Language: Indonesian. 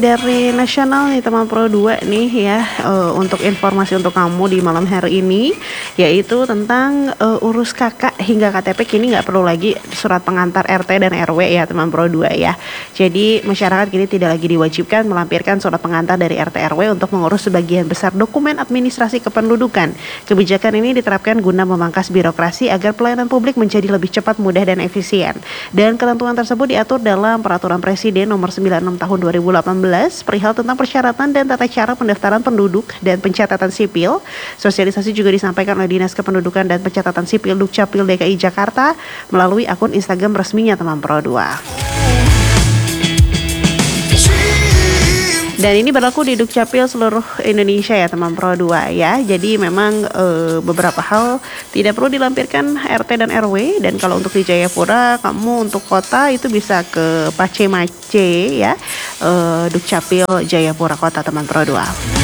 Dari nasional nih teman Pro 2 nih ya, untuk informasi untuk kamu di malam hari ini, yaitu tentang urus KK hingga KTP kini nggak perlu lagi surat pengantar RT dan RW ya teman Pro 2 ya. Jadi masyarakat kini tidak lagi diwajibkan melampirkan surat pengantar dari RT RW untuk mengurus sebagian besar dokumen administrasi kependudukan. Kebijakan ini diterapkan guna memangkas birokrasi agar pelayanan publik menjadi lebih cepat, mudah, dan efisien. Dan ketentuan tersebut diatur dalam Peraturan Presiden Nomor 96 Tahun 2018 perihal tentang persyaratan dan tata cara pendaftaran penduduk dan pencatatan sipil. Sosialisasi juga disampaikan oleh Dinas Kependudukan dan Pencatatan Sipil Dukcapil DKI Jakarta melalui akun Instagram resminya teman Pro 2. Dan ini berlaku di Dukcapil seluruh Indonesia ya teman Pro 2 ya. Jadi memang beberapa hal tidak perlu dilampirkan RT dan RW. Dan kalau untuk di Jayapura, kamu untuk kota itu bisa ke Pace Mace ya, Dukcapil Jayapura Kota teman Pro 2.